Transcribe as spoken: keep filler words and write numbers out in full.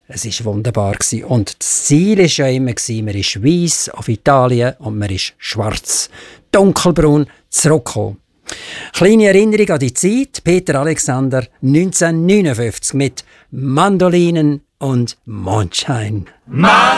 Es war wunderbar. Und das Ziel war ja immer, man ist weiss auf Italien und man ist schwarz, dunkelbraun zurückgekommen. Kleine Erinnerung an die Zeit. Peter Alexander, neunzehnhundertneunundfünfzig mit Mandolinen und Mondschein.